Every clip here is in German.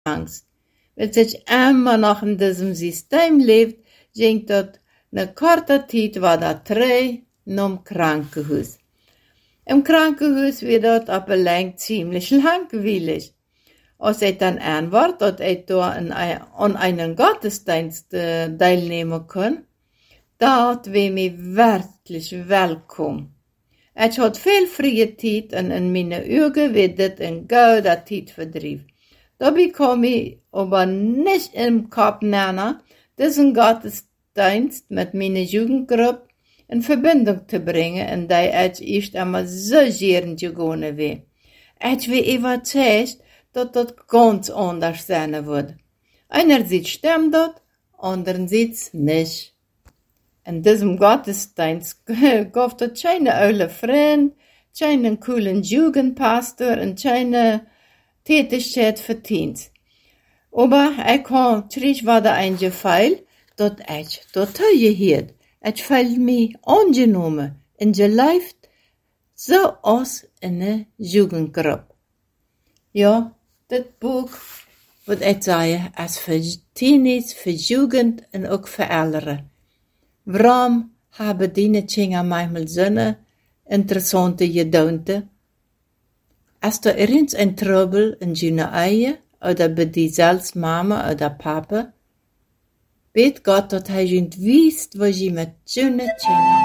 Angst. Weil sich immer noch in diesem System lebt, ging dort eine kurze Zeit war da 3 im Krankenhaus. Im Krankenhaus wird dort aber lang ziemlich langweilig. Als ich dann antwortet, dass ich da an einen Gottesdienst teilnehmen kann, dort wäre mir wirklich willkommen. Ich hatte viel freie Zeit und in meinen Augen wird das ein guter Zeitvertrieb. Da bekomme ich aber nicht im Kopf nennen, diesen Gottesdienst mit meiner Jugendgruppe in Verbindung zu bringen, in der ich erst einmal so gern gegangen wäre. Ich war überzeugt, dass das ganz anders sein wird. Einerseits stimmt das, andererseits nicht. In diesem Gottesdienst gab es keine alte Freund, keinen coolen Jugendpastor und keine Tätigkeit für Teens. Aber ich kann terug war da eingefallen, dass ich total gehört. Ich fühlte mich angenommen und gelieft, so als in einer Jugendgruppe. Ja, das Buch, würde ich sagen, ist für Teenies, für Jugend und auch für Ältere. Warum haben die Kinder manchmal so eine interessante Gedanken? Ist da irgend ein Trouble in deiner Ehe oder bei dir selbst Mama oder Papa? Bet Gott, dass er ihnen wisst, was sie mit deinen Kindern.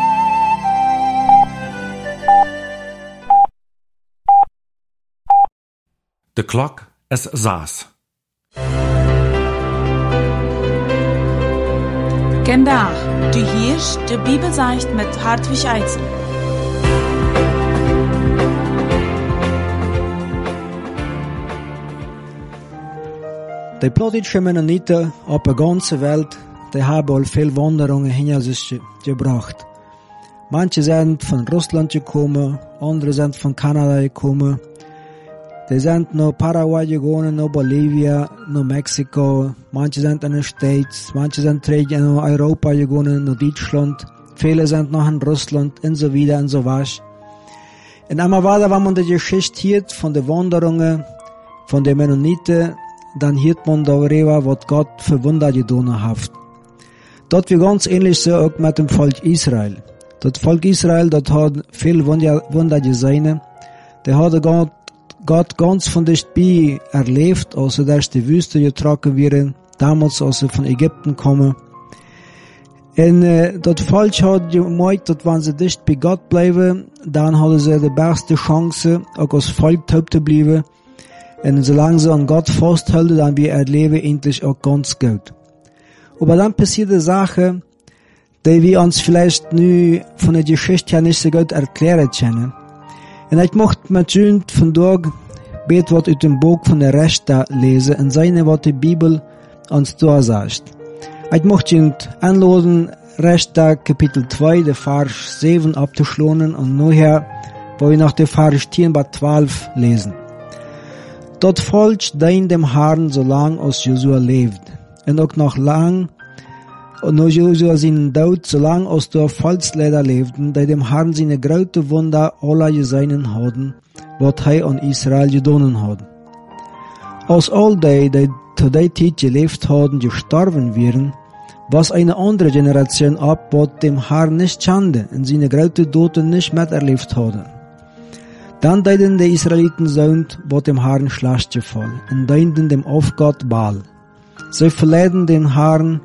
De klok is 6. Gendag, du hörst die Bibelseicht mit Hartwig Eitzel. Die plottische Mennoniten auf der ganzen Welt, die haben all viel Wanderungen hinter sich gebracht. Manche sind von Russland gekommen, andere sind von Kanada gekommen. Die sind nach Paraguay gegangen, nach Bolivien, nach Mexiko. Manche sind in den States, manche sind nach Europa gegangen, nach Deutschland. Viele sind noch in Russland und so weiter und so was. Und einmal weiter, wenn man die Geschichte hört von den Wanderungen, von den Mennoniten, dann hört man darüber, was Gott für Wunder getan hat. Dort wie ganz ähnlich so auch mit dem Volk Israel. Das Volk Israel, das hat viel Wunder gesehen. Der hat Gott ganz von dicht bei erlebt, als er durch die Wüste getragen wird, damals als sie von Ägypten kommen. Und das Volk hat gemeint, dass wenn sie dicht bei Gott bleiben, dann haben sie die beste Chance, auch als Volk taub zu bleiben. Und solange sie an Gott festhalten, dann wird ihr Leben endlich auch ganz gut. Aber dann passiert eine Sache, die wir uns vielleicht nu von der Geschichte her nicht so gut erklären können. Und ich möchte mit Ihnen von dort bet was aus dem Buch von der Richter lesen und seine, was die Bibel uns da sagt. Ich möchte Ihnen anladen, Richter Kapitel 2, der Vers 7 abzuschlonen und nachher wollen wir nach der Vers 10 bis 12 lesen. Dort Volk dient dem Herrn, solange als Josua lebt, und auch noch lang, und nach Josua seinen Tod, solange als der Volksleiter lebten, die dem Herrn seine große Wunder aller gesehen haben, was er an Israel getan hat. Als all die zu der Zeit gelebt haben, gestorben wären, was eine andere Generation ab, was dem Herrn nicht kannte und seine große Taten nicht miterlebt haben. Dann deuten die Israeliten sind, was dem Herrn schlecht gefallen, und dienten dem Aufgott Baal. Sie verleiten den Herrn,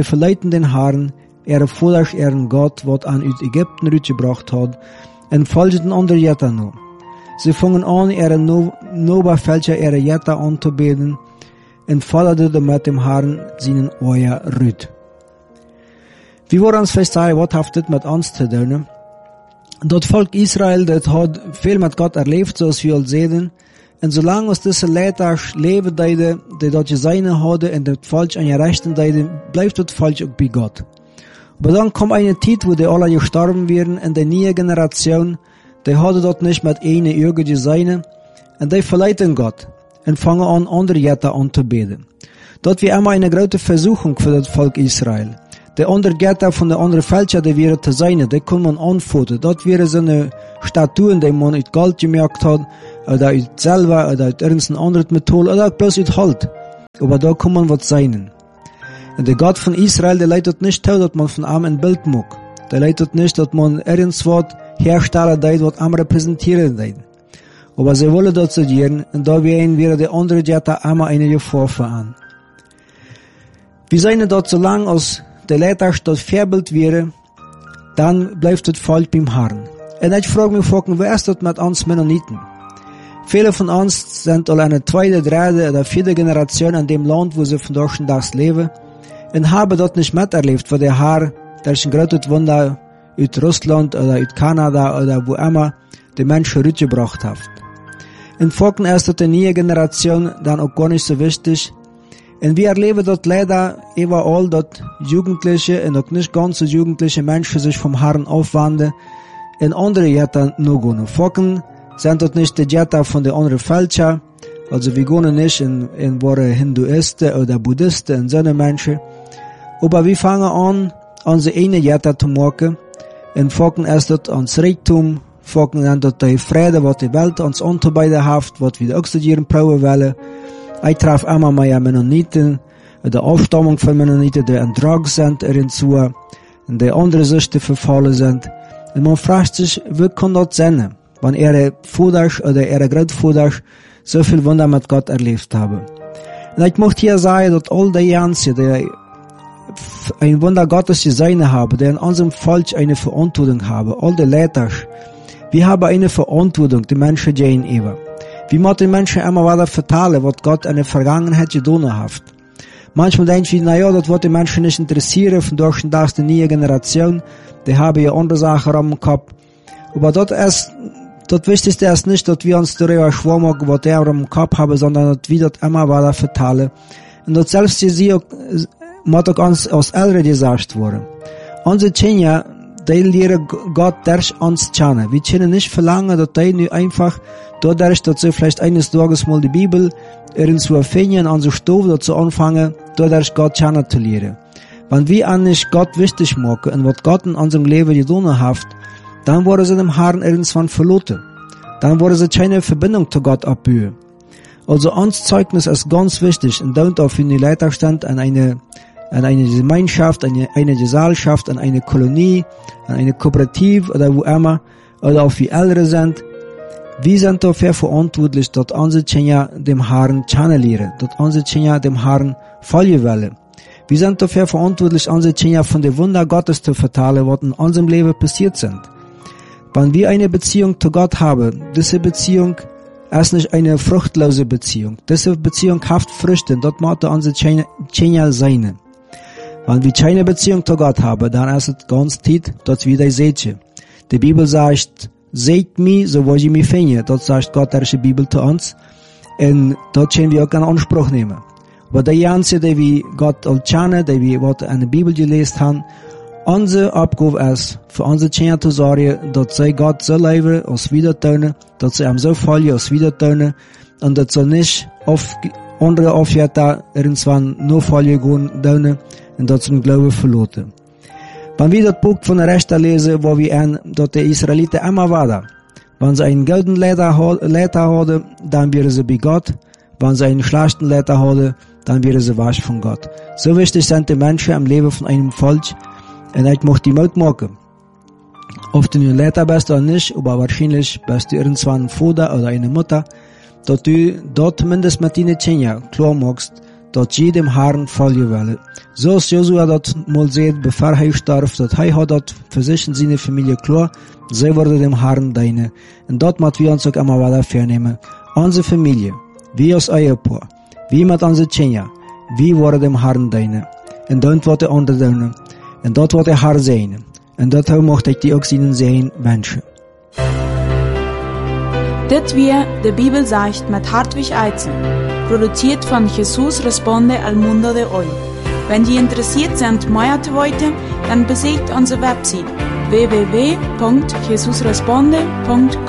ihre Vater, ihren Gott, was an aus Ägypten rausgebracht hat, und folgten unter Jetta nur. Sie fangen an, ihre Noberfälscher, ihre Jetta anzubeten, und forderten mit dem Herrn seinen Euer rüt. Wir wollen uns vielleicht sagen, was hat das mit uns zu tun? Das Volk Israel, das hat viel mit Gott erlebt, so als wir all sehen. Und solange es diese Leute leben, die dort gesehen haben, und das Volk an ihr Rechten, bleibt das Volk auch bei Gott. Aber dann kommt eine Zeit, wo die alle gestorben werden, und die neue Generation, die hat dort nicht mit einer Auge gesehen, und die verleiten Gott, und fangen an, andere Götter anzubeten. Dort wie immer eine große Versuchung für das Volk Israel. Die andere Götter von der anderen Fälscher, die wären zu sein, die kann man anfoten. Dort wären so eine Statuen, die man aus Gold gemerkt hat, oder aus Silber, oder aus irgendeinem anderen Metall, oder bloß aus Holz. aber da kommen was seinen. Und der Gott von Israel, der leitet nicht zu, dass man von ihm ein Bild mag. Der leitet nicht, dass man irgendwas herstellen darf, was ihm repräsentieren darf. Aber sie wollen das studieren, und da werden wir die andere Jetta einmal eine Gefahr an. Wir seien dort so lang, als der Leiter das Vorbild wäre, dann bleibt das Volk beim Herrn. Und ich frage mich, wer ist das mit uns Mennoniten? Viele von uns sind alle eine zweite, dritte oder vierte Generation in dem Land, wo sie von durchschnittlich leben, und haben dort nicht miterlebt, wo der Herr durch ein großes Wunder aus Russland oder aus Kanada oder wo immer die Menschen rübergebracht hat. In Folgen ist das die neue Generation dann auch gar nicht so wichtig. Und wir erleben dort leider überall, dass Jugendliche und auch nicht ganz so jugendliche Menschen sich vom Herrn aufwandern in andere Jätter nur gehen. Folgen sind dort nicht die Jätter von den anderen Völkern, also wir gehen nicht in wahre Hinduisten oder Buddhisten und so eine Menschen. Aber wir fangen an, unsere eine Jätter zu machen. Und folgen ist dort ans Reichtum, folgen dann dort die Friede, was die Welt uns unterbeide hat, was wir auch studieren brauchen wollen. Ich traf einmal meine Mennoniten, die Aufstammung von Mennoniten, die in Drogen sind, hinzu, und die andere Süchte verfallen sind. Und man fragt sich, wie kann das sein, wenn ihre Vaters oder ihre Großvaters so viel Wunder mit Gott erlebt haben. Und ich möchte hier sagen, dass all die Jansen, die ein Wunder Gottes gesehen haben, die in unserem Volk eine Verantwortung haben, all die Leiter, wir haben eine Verantwortung, die Menschen gegenüber. Wie muss den Menschen immer weiter vertellen, was Gott in der Vergangenheit getan hat. Manchmal denken wir, naja, das wird die Menschen nicht interessieren, von durchschnittlich die neue Generation, die haben ja andere Sachen am Kopf. Aber das Wichtigste ist nicht, dass wir uns darüber schwammen, was die am Kopf haben, sondern dass wir das immer weiter vertellen. Und das selbst sie muss auch uns aus Älteren gesagt worden. Unsere Kinder, die lehren Gott durch uns kennen. Wir können nicht verlangen, dass die nur einfach dadurch, dass sie vielleicht eines Tages mal die Bibel irgendwo finden, an so Stoff dazu anfangen, dadurch Gott kennen zu lernen. Wenn wir an nicht Gott wichtig machen und was Gott in unserem Leben getan hat, dann wurde sie dem Herrn irgendwann verloren. Dann wurde sie keine Verbindung zu Gott abbauen. Also uns Zeugnis ist ganz wichtig und don't auf die Leiterstand an eine Gemeinschaft, an eine Gesellschaft, an eine Kolonie, an eine Kooperative oder wo immer, oder auf wie Ältere sind. Wir sind dafür verantwortlich, dass unsere Kinder dem Herrn kennenlernen, dass unsere Kinder dem Herrn folgen wollen. Wir sind dafür verantwortlich, unsere Kinder von den Wunder Gottes zu vertellen, was in unserem Leben passiert sind. Wenn wir eine Beziehung zu Gott haben, diese Beziehung ist nicht eine fruchtlose Beziehung. Diese Beziehung hat Früchte, das muss unsere Kinder sein. Wenn wir keine Beziehung zu Gott haben, dann ist es ganz Zeit, dass wir das sehen. Die Bibel sagt, seht mich, so wo ich mich finde. Das sagt Gott durch die Bibel zu uns. Und dort können wir auch einen Anspruch nehmen. Aber die ganze, die wir Gott kennen, die wir was in der Bibel gelesen haben, unsere Aufgabe ist, für unsere Kinder zu sorgen, dass sie Gott so leben, als wieder tun, dass sie ihm so folgen, als wieder tun, und dass sie nicht auf andere Aufjätter irgendwann nur folgen gehen, und dass sie den Glauben verloren. Wenn wir das Buch von der Rechter lesen, wo wir dass die Israeliten immer waren, wenn sie einen guten Leiter haben, dann wären sie bei Gott, wenn sie einen schlechten Leiter haben, dann wären sie weit von Gott. So wichtig sind die Menschen im Leben von einem Volk, und ich möchte die Mut machen. Ob du ein Leiter bist oder nicht, aber wahrscheinlich bist du irgendwann ein Vater oder eine Mutter, dass du dort zumindest mit deinen Kindern klar machst, dass sie dem Herrn folgen wollen. So ist Josua dort mal sieht, bevor er starb, dass er hat dort für sich und seine Familie klar, sie wurde dem Herrn deine. Und dort müssen wir uns auch immer weiter vornehmen. Unsere Familie, wie als Ehepaar, wie mit unseren Kindern, wie wurde dem Herrn deine. Und dort wird er andere deine. Und dort wird der Herr sehen. Und dort möchte ich die auch ihnen sehen wünschen. Dit weer de Bibel sagt mit Hartwig Eizen, produziert von Jesus Responde al Mundo de Hoy. Wenn Sie interessiert sind, mehr zu wollen, dann besucht unsere Website www.jesusresponde.com.